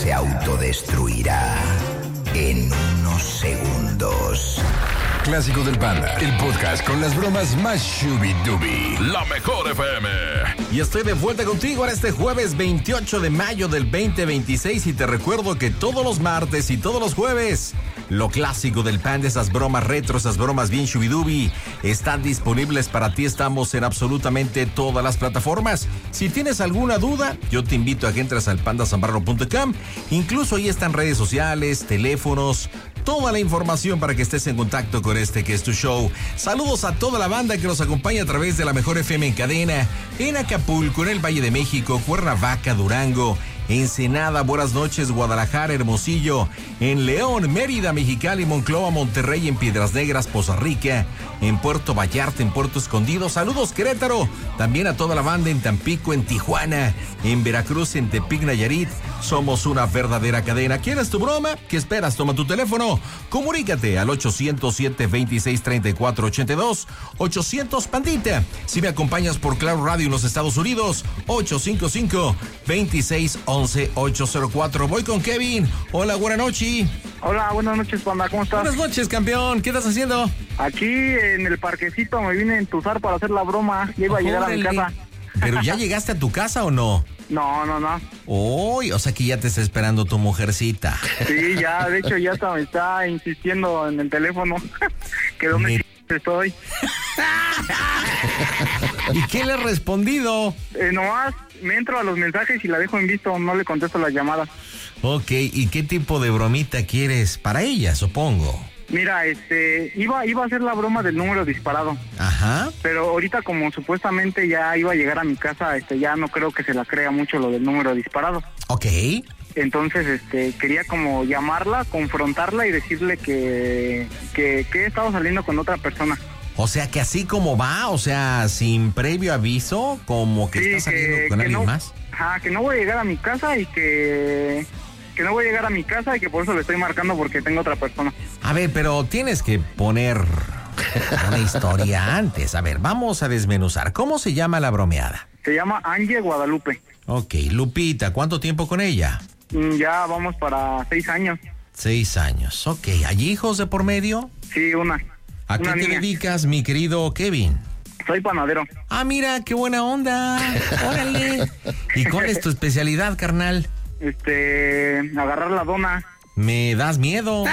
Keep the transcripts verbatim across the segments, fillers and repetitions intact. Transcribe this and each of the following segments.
se autodestruirá en unos segundos. Clásico del Panda, el podcast con las bromas más shooby-dooby. La mejor F M. Y estoy de vuelta contigo en este jueves veintiocho de mayo del veinte veintiséis y te recuerdo que todos los martes y todos los jueves, lo clásico del Panda, esas bromas retro, esas bromas bien shooby-dooby, están disponibles para ti. Estamos en absolutamente todas las plataformas. Si tienes alguna duda, yo te invito a que entres al panda zambrano punto com. Incluso ahí están redes sociales, teléfonos, toda la información para que estés en contacto con este que es tu show. Saludos a toda la banda que nos acompaña a través de la mejor F M en cadena, en Acapulco, en el Valle de México, Cuernavaca, Durango, Ensenada, buenas noches, Guadalajara, Hermosillo, en León, Mérida, Mexicali, Monclova, Monterrey, en Piedras Negras, Poza Rica, en Puerto Vallarta, en Puerto Escondido. Saludos, Querétaro. También a toda la banda en Tampico, en Tijuana, en Veracruz, en Tepic, Nayarit. Somos una verdadera cadena. ¿Quieres tu broma? ¿Qué esperas? Toma tu teléfono. Comunícate al ochocientos siete, veintiséis, treinta y cuatro ochenta y dos. ochocientos Pandita. Si me acompañas por Claro Radio en los Estados Unidos, ocho cinco cinco, veintiséis, once, ochocientos cuatro. Voy con Kevin. Hola, buenas noches. Hola, buenas noches, Panda. ¿Cómo estás? Buenas noches, campeón. ¿Qué estás haciendo? Aquí en el parquecito me vine a entusar para hacer la broma. Ya iba a llegar a mi casa. ¿Pero ya llegaste a tu casa o no? No, no, no. Uy, o sea que ya te está esperando tu mujercita. Sí, ya, de hecho ya hasta me está insistiendo en el teléfono que dónde Me... estoy. ¿Y qué le has respondido? Eh, nomás me entro a los mensajes y la dejo en visto, no le contesto las llamadas. Ok, ¿y qué tipo de bromita quieres para ella, supongo? Mira, este, iba, iba a hacer la broma del número disparado. Ajá. Pero ahorita como supuestamente ya iba a llegar a mi casa, este, ya no creo que se la crea mucho lo del número disparado. Ok. Entonces, este, quería como llamarla, confrontarla y decirle que, que, que he estado saliendo con otra persona. O sea, que así como va, o sea, sin previo aviso, como que sí, está saliendo que, con que alguien no, más. Ajá, que no voy a llegar a mi casa y que... que no voy a llegar a mi casa y que por eso le estoy marcando porque tengo otra persona. A ver, pero tienes que poner una historia antes. A ver, vamos a desmenuzar. ¿Cómo se llama la bromeada? Se llama Angie Guadalupe. Ok, Lupita, ¿cuánto tiempo con ella? Ya vamos para seis años. Seis años, ok. ¿Hay hijos de por medio? Sí, una. ¿A una qué te niña. dedicas, mi querido Kevin? Soy panadero. Ah, mira, qué buena onda. Órale. ¿Y cuál es tu especialidad, carnal? Este, agarrar la dona. Me das miedo.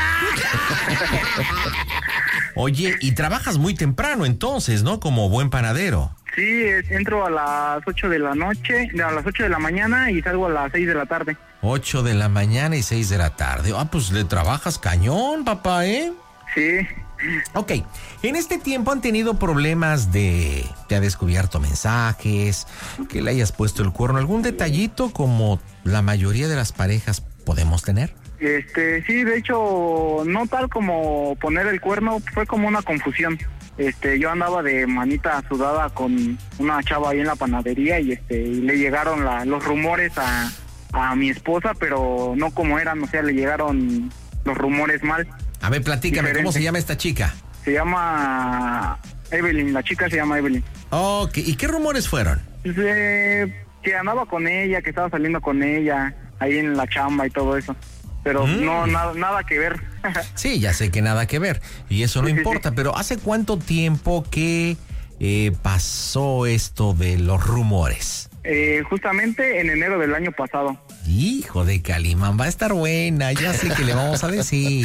Oye, y trabajas muy temprano entonces, ¿no? Como buen panadero. Sí, es, entro a las ocho de la noche, a las ocho de la mañana y salgo a las seis de la tarde. Ocho de la mañana y seis de la tarde. Ah, pues le trabajas cañón, papá, ¿eh? Sí. Ok, en este tiempo han tenido problemas de... Te ha descubierto mensajes, que le hayas puesto el cuerno, algún detallito como la mayoría de las parejas podemos tener. Este, sí, de hecho, no tal como poner el cuerno, fue como una confusión. Este, yo andaba de manita sudada con una chava ahí en la panadería y este, y le llegaron la, los rumores a, a mi esposa, pero no como eran, o sea, le llegaron los rumores mal. A ver, platícame, Diferente. ¿cómo se llama esta chica? Se llama Evelyn, la chica se llama Evelyn. Ok, ¿y qué rumores fueron? Pues, eh, que andaba con ella, que estaba saliendo con ella, ahí en la chamba y todo eso. Pero mm. no, nada, nada que ver. Sí, ya sé que nada que ver, y eso no sí, importa, sí, sí. Pero ¿hace cuánto tiempo que eh, pasó esto de los rumores? Eh, justamente en enero del año pasado. Hijo de Calimán, va a estar buena, ya sé que le vamos a decir.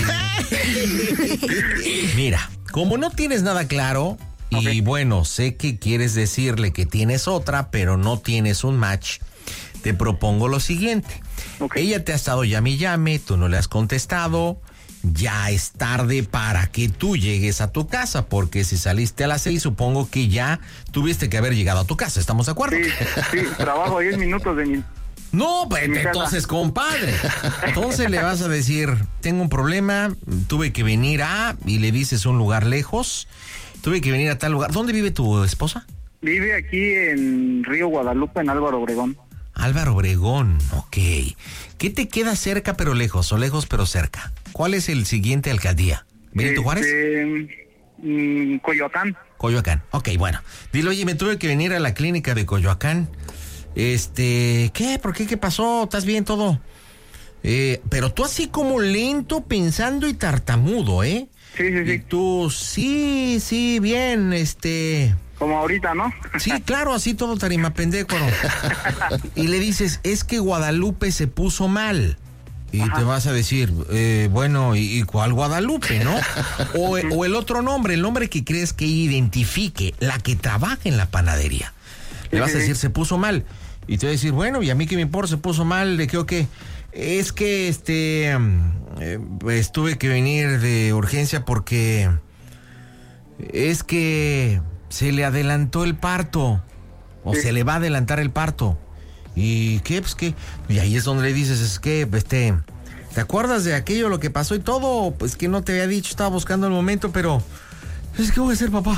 Mira, como no tienes nada claro, okay. Y bueno, sé que quieres decirle que tienes otra, pero no tienes un match, te propongo lo siguiente. Okay. Ella te ha estado llame y llame, tú no le has contestado, ya es tarde para que tú llegues a tu casa, porque si saliste a las seis, supongo que ya tuviste que haber llegado a tu casa, ¿estamos de acuerdo? Sí, sí, trabajo diez minutos de mi... No, pues entonces, compadre, entonces le vas a decir, tengo un problema, tuve que venir a, y le dices un lugar lejos, tuve que venir a tal lugar. ¿Dónde vive tu esposa? Vive aquí en Río Guadalupe, en Álvaro Obregón. Álvaro Obregón, ok. ¿Qué te queda cerca pero lejos, o lejos pero cerca? ¿Cuál es el siguiente alcaldía? ¿Benito Juárez? Este, mm, Coyoacán. Coyoacán, ok, bueno. Dile, oye, me tuve que venir a la clínica de Coyoacán. Este, ¿qué? ¿Por qué? ¿Qué pasó? ¿Estás bien todo? Eh, pero tú así como lento, pensando y tartamudo, ¿eh? Sí, sí, sí. Y tú, sí, sí, bien, este... Como ahorita, ¿no? Sí, claro, así todo tarimapendejo. Y le dices, es que Guadalupe se puso mal. Y Ajá. te vas a decir, eh, bueno, ¿y, ¿y cuál Guadalupe, no? O, o el otro nombre, el nombre que crees que identifique, la que trabaja en la panadería. Le vas a decir, se puso mal. Y te va a decir, bueno, ¿y a mí qué me importa? ¿Se puso mal? ¿De qué o qué? Es que, este, eh, pues tuve que venir de urgencia porque es que se le adelantó el parto. O sí. se le va a adelantar el parto. ¿Y qué? Pues qué. Y ahí es donde le dices, es que, este, ¿te acuerdas de aquello, lo que pasó y todo? Pues que no te había dicho, estaba buscando el momento, pero es que voy a ser papá.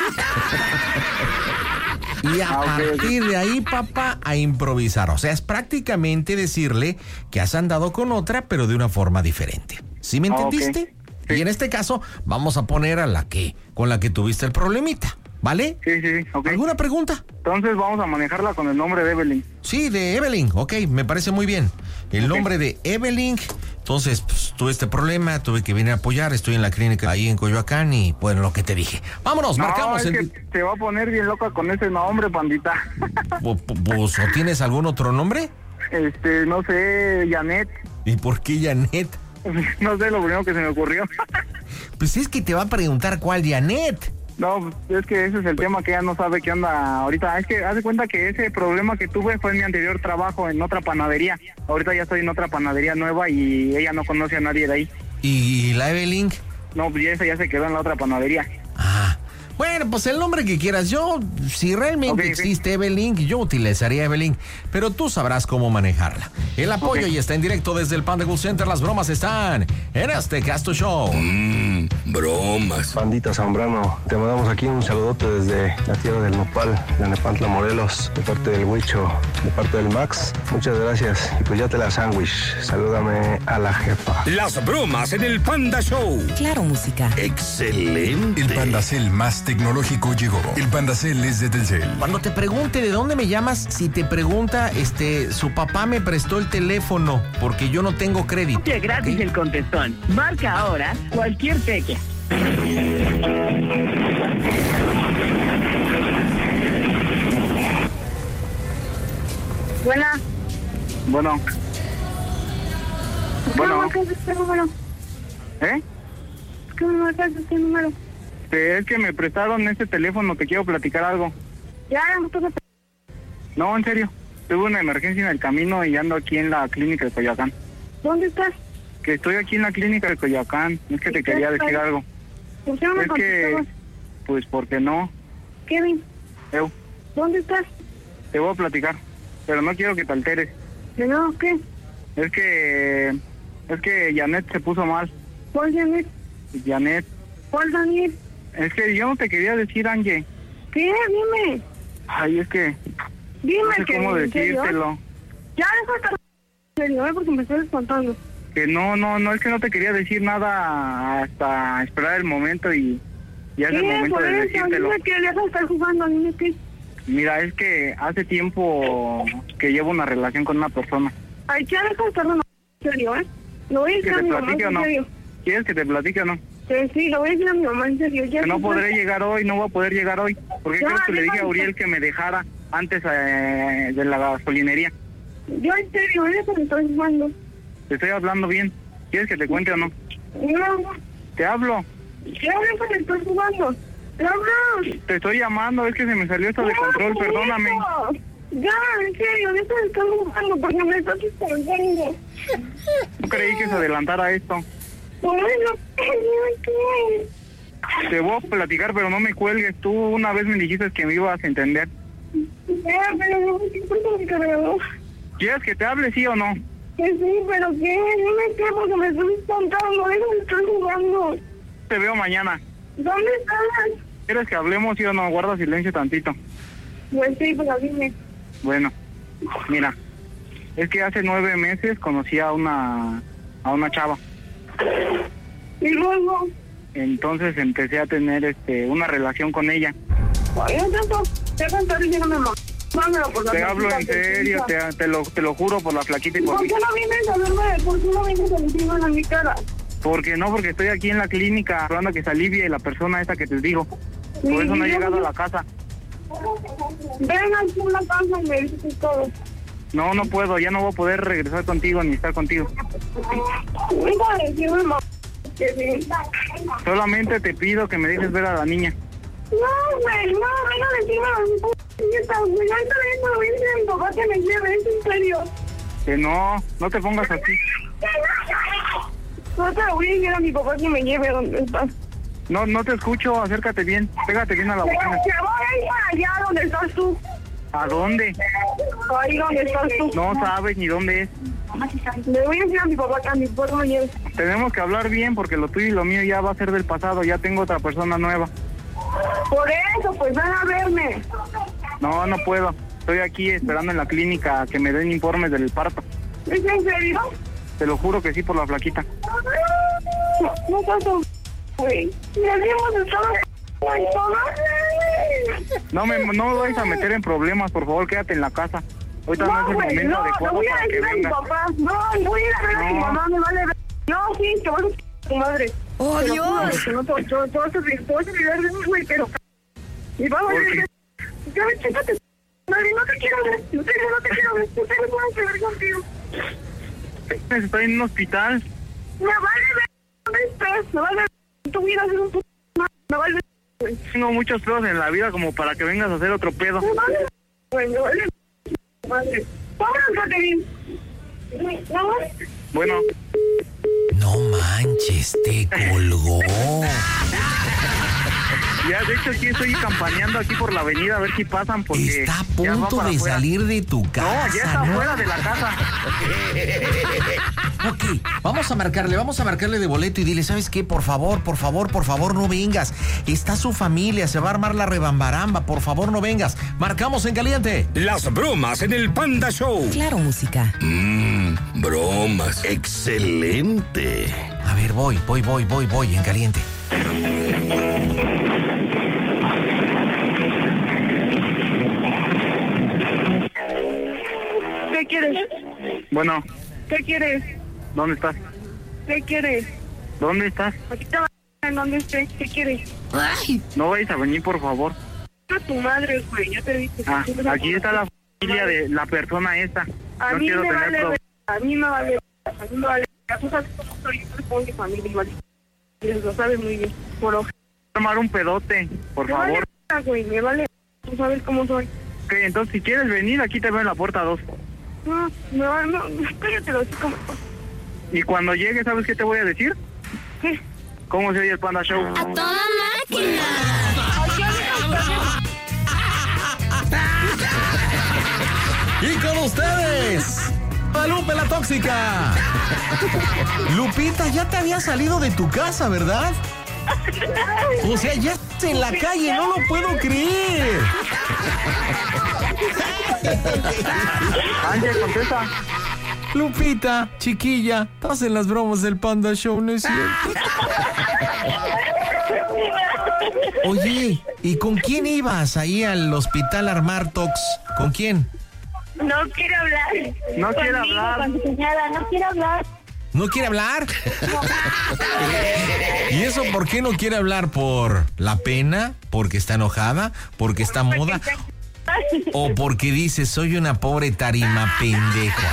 Y a partir de ahí, papá, a improvisar. O sea, es prácticamente decirle que has andado con otra, pero de una forma diferente. ¿Sí me entendiste? Okay. Sí. Y en este caso, vamos a poner a la que, con la que tuviste el problemita. ¿Vale? Sí, sí, ok. ¿Alguna pregunta? Entonces vamos a manejarla con el nombre de Evelyn. Sí, de Evelyn, ok, me parece muy bien. El okay. nombre de Evelyn. Entonces, pues, tuve este problema, tuve que venir a apoyar, estoy en la clínica ahí en Coyoacán y, bueno, lo que te dije. Vámonos, no, marcamos. Es el... que te va a poner bien loca con ese nombre, pandita. Pues, ¿o tienes algún otro nombre? Este, no sé, Janet. ¿Y por qué Janet? No sé, lo primero que se me ocurrió. Pues es que te va a preguntar cuál Janet. No, es que ese es el tema que ella no sabe qué onda ahorita. Es que haz de cuenta que ese problema que tuve fue en mi anterior trabajo en otra panadería. Ahorita ya estoy en otra panadería nueva y ella no conoce a nadie de ahí. ¿Y la Evelyn? No, pues esa ya se quedó en la otra panadería. Ah, bueno, pues el nombre que quieras. Yo, si realmente okay, existe sí. Evelyn, yo utilizaría Evelyn, pero tú sabrás cómo manejarla. El apoyo okay. ya está en directo desde el Panda Cool Center. Las bromas están en este Casto Show. Mmm, bromas. Pandita Zambrano, te mandamos aquí un saludote desde la tierra del Nopal, de Nepantla, Morelos, de parte del Huicho, de parte del Max. Muchas gracias. Y pues ya te la sándwich. Salúdame a la jefa. Las bromas en el Panda Show. Claro, música. Excelente. El Pandacel más tecnológico llegó. El Pandacel es de Telcel. Cuando te pregunte de dónde me llamas, si te pregunta, este, su papá me prestó el teléfono porque yo no tengo crédito. Qué gratis ¿okay? el contestón. Marca ahora cualquier tecla. Buena. Bueno. Bueno. ¿Qué me marcas este número? ¿Eh? ¿Qué me marcas este número? Es que me prestaron este teléfono, te quiero platicar algo. Ya, no te... No, en serio. Tuve una emergencia en el camino y ando aquí en la clínica de Coyoacán. ¿Dónde estás? Que estoy aquí en la clínica de Coyoacán. Es que te quería decir ahí? algo. ¿Por qué no me Es que... Pues porque no. Kevin. Eu. ¿Dónde estás? Te voy a platicar, pero no quiero que te alteres. ¿De nuevo qué? Es que... Es que Janet se puso mal. ¿Cuál Janet? Janet. ¿Cuál Daniel? Es que yo no te quería decir, Angie. ¿Qué? Dime. Ay, es que... Dime, no sé que cómo decírtelo. Ya, deja de estar en serio, ¿eh? Porque me estoy espantando. Que no, no, no, es que no te quería decir nada hasta esperar el momento y... Ya es el momento de decírtelo. Dime que deja de estar jugando, dime que... Mira, es que hace tiempo que llevo una relación con una persona. Ay, ya deja de estar en serio, ¿eh? Lo voy a decir a mi mamá, en serio. ¿Quieres que te platique o no? Sí, sí, lo voy a decir a mi mamá, en serio. Ya que no podré puede. llegar hoy, no voy a poder llegar hoy. Porque ya, creo que le dije a Uriel que me dejara antes eh, de la gasolinería. Yo en serio, ¿eh? Te estoy jugando. Te estoy hablando bien. ¿Quieres que te cuente o no? No. Te hablo. ¿Qué hablo que te estoy jugando? ¿Te hablo? Te estoy llamando, es que se me salió esto de no, control, perdóname. Eso. Ya, en serio, de esto me estoy jugando porque me estás espantando. No creí que se adelantara esto. Bueno, ¿qué? Te voy a platicar, pero no me cuelgues. Tú una vez me dijiste que me ibas a entender. Ya, pero no me importa. ¿Quieres que te hable, sí o no? Que sí, pero ¿qué? Dime qué, porque me estoy espantando. Eso me estoy jugando. Te veo mañana. ¿Dónde estás? ¿Quieres que hablemos, sí o no? Guarda silencio tantito. Pues sí, pero dime. Bueno, mira, es que hace nueve meses conocí a una a una chava. ¿Y luego? Entonces empecé a tener este una relación con ella. Ay, no tanto, ya cantar y ya no me mamá. Dámelo por la Te flaquita, hablo en serio, te, te, lo, te lo juro por la flaquita y por ¿Por mí. qué no vienes a verme? ¿Por qué no vienes a decirme en mi cara? Porque no, porque estoy aquí en la clínica hablando que se alivie la persona esa que te digo. Sí, Por eso no he yo- llegado a la casa. Ven aquí a la casa y me dices todo. No, no puedo, ya no voy a poder regresar contigo ni estar contigo. Venga a decirme, mamá, que sí. Solamente te pido que me dejes ver a la niña. No, güey, no, venga a decirme a mi p***, güey. Ahorita vengo a decirle a mi papá que me lleve, es en serio. Que no, no te pongas así. No te lo voy a decir a mi papá que me lleve donde estás. No, no te escucho, acércate bien, pégate bien a la Que bocina. voy para allá donde estás tú. ¿A dónde? Ahí donde estás tú. No sabes ni dónde es. Le voy a decir a mi papá que a mi papá me lleve. Tenemos que hablar bien porque lo tuyo y lo mío ya va a ser del pasado, ya tengo otra persona nueva. Por eso, pues ven a verme. No, no puedo. Estoy aquí esperando en la clínica a que me den informes del parto. ¿Es en serio? Te lo juro que sí por la flaquita. No, no tanto, güey. Me habíamos estado y todo. No me, no me vayas a meter en problemas, por favor, quédate en la casa. Ahorita no, No, es el güey, momento no, adecuado no voy a para que decir a mi vengas. papá. No, voy a ir a ver a mi No. mamá, me vale ver. No, sí, te voy a decir a tu madre. ¡Oh, Te lo Dios! juro, que no te, te, te vas a olvidar- te vas a olvidar de mí, güey, pero... Y vamos a ¿Por ver... Ya ves, chécate. Madre, no te quiero ver. No te, no te quiero ver. No tengo nada que ver contigo. Estoy en un hospital. Me vale ver dónde estás. Me vale ver. Tu vida es un puto... Me vale ver, güey. Tengo muchos pedos en la vida como para que vengas a hacer otro pedo. Me vale ver, güey. Me vale ver. Madre. Vámonos, Caterín. ¿No? Bueno, No manches, te colgó. ya de hecho aquí estoy campaneando aquí por la avenida a ver si pasan porque... Está a ya va punto para de afuera. salir de tu No, casa. ya está ¿no? afuera de la casa. Ok, vamos a marcarle, vamos a marcarle de boleto y dile, ¿sabes qué? Por favor, por favor, por favor, no vengas. Está su familia, se va a armar la rebambaramba, por favor, no vengas. Marcamos en caliente. Las bromas en el Panda Show. Claro, música. Mmm, bromas. Excelente. A ver, voy, voy, voy, voy, voy, en caliente. ¿Qué quieres? Bueno, ¿Qué quieres? ¿dónde estás? ¿Qué quieres? ¿Dónde estás? Aquí te va en donde esté. ¿Qué quieres? ¡Ay! No vayas a venir, por favor. A tu madre, güey. Ya te dije. Ah, aquí está la familia de la persona esta. A No mí quiero me tener vale. problemas. ver- A mí me vale. ver- A mí me vale. ver. Tú sabes cómo soy. Yo soy con mi familia igual. Y lo sabes muy bien. Por ojo. Tomar un pedote, por Me vale, favor. ver, güey. Me vale. Tú sabes cómo soy. Ok, entonces si quieres venir, aquí te veo en la puerta dos. No, me vale. No, cállate los chicos. Y cuando llegue, ¿sabes qué te voy a decir? ¿Qué? ¿Cómo se oye el Panda Show? ¡A toda máquina! Y con ustedes, Lupe la tóxica. Lupita, ya te había salido de tu casa, ¿verdad? O sea, ya estás en la calle, no lo puedo creer. Ángel, contesta. Lupita, chiquilla, estás en las bromas del Panda Show, ¿no es cierto? Oye, ¿y con quién ibas ahí al hospital Armartox? ¿Con quién? No quiero hablar. No quiero Conmigo, hablar. Con tu cuñada, no quiero hablar. ¿No quiere hablar? ¿Y eso por qué no quiere hablar? ¿Por la pena? ¿Porque está enojada? ¿Porque está muda? ¿O porque dice, soy una pobre tarima pendeja?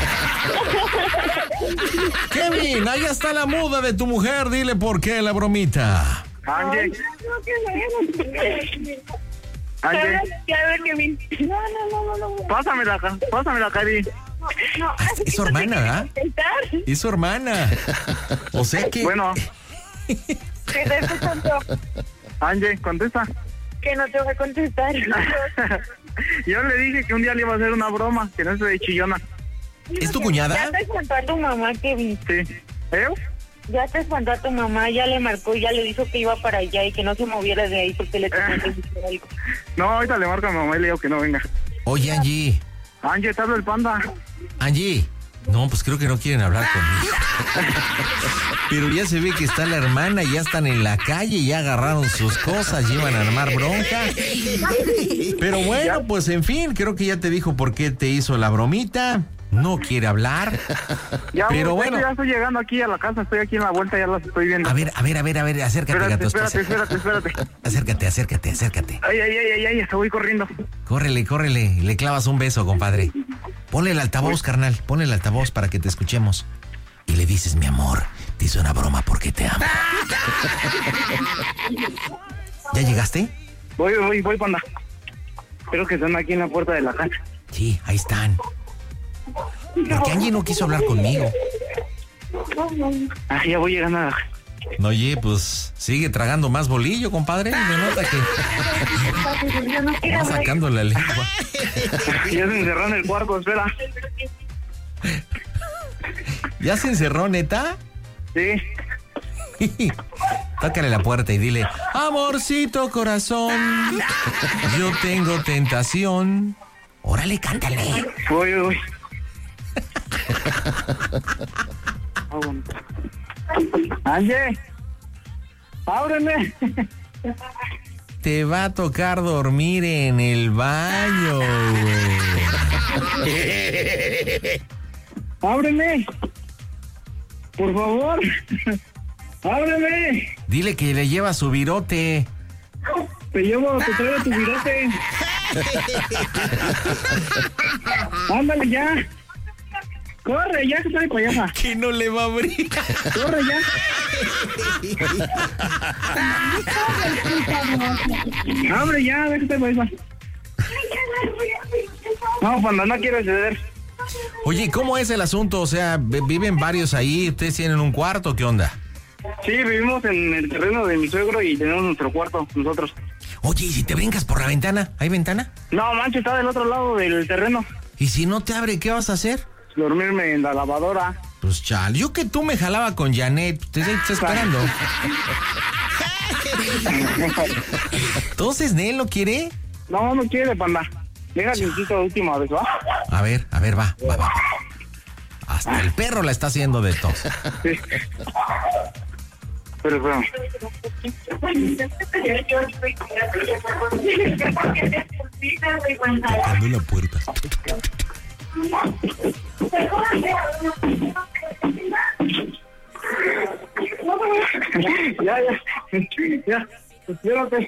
Kevin, ahí está la muda de tu mujer, dile por qué la bromita. Ángel, No quiero hablar. Ángel, A ver, Kevin. No, no, no, no, no. pásamela, ca- pásamela, Cari. No, Ah, es su hermana, ¿verdad? ¿Estás? Es su hermana. O sea que... Bueno, Que te estoy escuchando. Ángel, contesta. Que no te voy a contestar. Yo le dije que un día le iba a hacer una broma, que no se de chillona. ¿Es tu cuñada? Ya te espantó a tu mamá, Kevin. Sí. ¿Eh? Ya te espantó a tu mamá, ya le marcó, ya le dijo que iba para allá y que no se moviera de ahí porque le tenía que decir algo. No, ahorita le marco a mi mamá y le digo que no venga. Oye, Angie. Ángel, te hablo el Panda. Angie, No, pues creo que no quieren hablar conmigo. Pero ya se ve que está la hermana, ya están en la calle, ya agarraron sus cosas, llevan a armar bronca. Pero bueno, pues en fin, creo que ya te dijo por qué te hizo la bromita. No quiere hablar. Ya, pero bueno. bueno. Ya estoy llegando aquí a la casa, estoy aquí en la vuelta, ya las estoy viendo. A ver, a ver, a ver, a ver, acércate, espérate, gato. espérate, espérate, espérate. Acércate, acércate, acércate. Ay, ay, ay, ay, ay, ya voy corriendo. Córrele, córrele, le clavas un beso, compadre. Ponle el altavoz, carnal, ponle el altavoz para que te escuchemos. Y le dices, mi amor, te hice una broma porque te amo. ¿Ya llegaste? Voy, voy, voy, panda. Espero que estén aquí en la puerta de la casa. Sí, ahí están. Porque Angie no quiso hablar conmigo. Ah, ya voy llegando a la... No, oye, pues sigue tragando más bolillo, compadre. Me nota que va sacando la lengua. Ya se encerró en el cuarto, espera. ¿Ya se encerró, neta? Sí. Tócale la puerta y dile, amorcito corazón, yo tengo tentación. Órale, cántale. Voy, voy. Angie, ábreme. Te va a tocar dormir en el baño, güey. Ábreme. Por favor. Ábreme. Dile que le lleva su virote. Te llevo, te traigo tu virote. Ándale ya. Corre ya, que estoy payasa. Que no le va a abrir. Corre ya. Abre ya, ve que estoy payasa. No, cuando no quiero ceder. Oye, ¿cómo es el asunto? O sea, ¿viven varios ahí? ¿Ustedes tienen un cuarto? ¿Qué onda? Sí, vivimos en el terreno de mi suegro y tenemos nuestro cuarto, nosotros. Oye, ¿y si te brincas por la ventana? ¿Hay ventana? No, mancho, está del otro lado del terreno. ¿Y si no te abre, qué vas a hacer? Dormirme en la lavadora. Pues chal, yo que tú me jalaba con Janet, te estoy esperando. Entonces, ¿Nel no quiere? No, no quiere, panda. Deja que insista la última vez, ¿va? A ver, a ver, va, va, va. Hasta el perro la está haciendo de tos. Sí. Pero, pero... Tocando la puerta. Ya, ya, ya, espérate.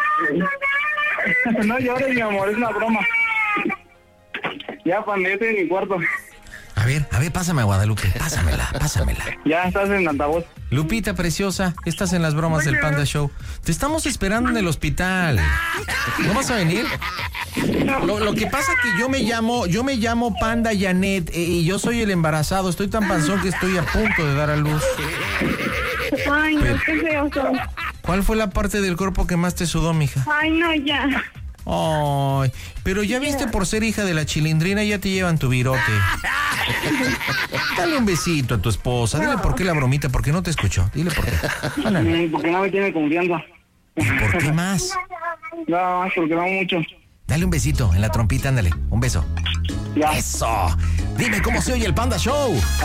No llores, mi amor, es una broma. Ya, cuando yo estoy en mi cuarto. A ver, a ver, pásame a Guadalupe, pásamela, pásamela. Ya estás en altavoz. Lupita preciosa, estás en las bromas del Panda Show. Te estamos esperando en el hospital. ¿No vas a venir? Lo, lo que pasa es que yo me llamo, yo me llamo Panda Janet eh, y yo soy el embarazado. Estoy tan panzón que estoy a punto de dar a luz. Ay, no, Pero, qué feo son. ¿cuál fue la parte del cuerpo que más te sudó, mija? Ay, no, ya. Ay, pero ya viste, por ser hija de la Chilindrina ya te llevan tu virote. Dale un besito a tu esposa. Dile por qué la bromita, porque no te escuchó. Dile por qué. Mm, Porque no me tiene confianza. ¿Y por qué más? No, porque no mucho. Dale un besito en la trompita, ándale. Un beso. Ya. Eso. Dime cómo se oye el Panda Show.